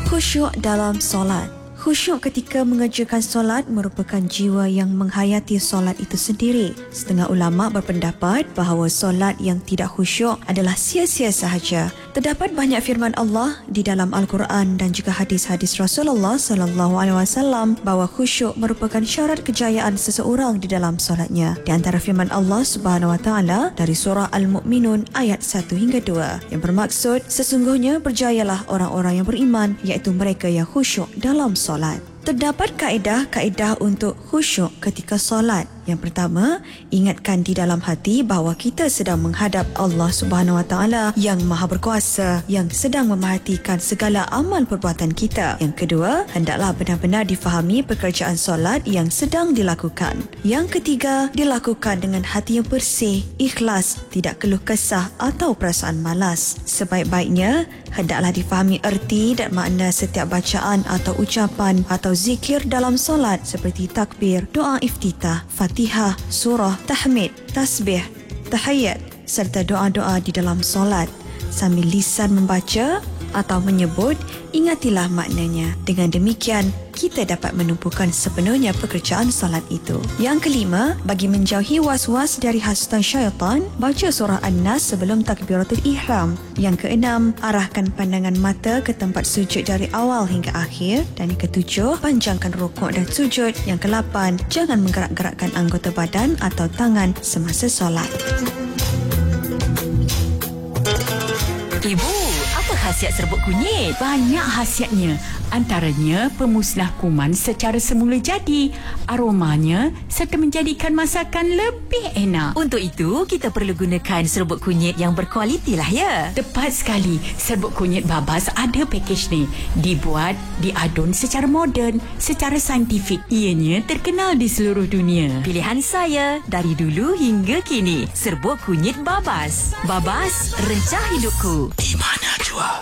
Khusyuk dalam solat. Khusyuk ketika mengerjakan solat merupakan jiwa yang menghayati solat itu sendiri. Setengah ulama berpendapat bahawa solat yang tidak khusyuk adalah sia-sia sahaja. Terdapat banyak firman Allah di dalam Al-Quran dan juga hadis-hadis Rasulullah SAW bahawa khusyuk merupakan syarat kejayaan seseorang di dalam solatnya. Di antara firman Allah Subhanahu Wa Taala dari surah Al-Mu'minun ayat 1 hingga 2 yang bermaksud sesungguhnya berjayalah orang-orang yang beriman iaitu mereka yang khusyuk dalam solat. Terdapat kaedah-kaedah untuk khusyuk ketika solat. Yang pertama, ingatkan di dalam hati bahawa kita sedang menghadap Allah Subhanahu Wa Taala yang Maha Berkuasa, yang sedang memerhatikan segala amal perbuatan kita. Yang kedua, hendaklah benar-benar difahami pekerjaan solat yang sedang dilakukan. Yang ketiga, dilakukan dengan hati yang bersih, ikhlas, tidak keluh kesah atau perasaan malas. Sebaik-baiknya, hendaklah difahami erti dan makna setiap bacaan atau ucapan atau zikir dalam solat seperti takbir, doa iftitah, Fatihah, surah, tahmid, tasbih, tahiyat serta doa-doa di dalam solat. Sambil lisan membaca atau menyebut, ingatilah maknanya. Dengan demikian, kita dapat menumpukan sepenuhnya pekerjaan solat itu. Yang kelima, bagi menjauhi was-was dari hasutan syaitan, baca surah An-Nas sebelum takbiratul ihram. Yang keenam, arahkan pandangan mata ke tempat sujud dari awal hingga akhir. Dan yang ketujuh, panjangkan rukuk dan sujud. Yang kelapan, jangan menggerak-gerakkan anggota badan atau tangan semasa solat. Ibu, apa khasiat serbuk kunyit? Banyak khasiatnya. Antaranya pemusnah kuman secara semula jadi, aromanya serta menjadikan masakan lebih enak. Untuk itu, kita perlu gunakan serbuk kunyit yang berkualiti lah ya. Tepat sekali, serbuk kunyit Babas ada pakej ni. Dibuat, diadun secara moden, secara saintifik. Ianya terkenal di seluruh dunia. Pilihan saya dari dulu hingga kini, serbuk kunyit Babas. Babas, rencah hidupku. Di mana jua?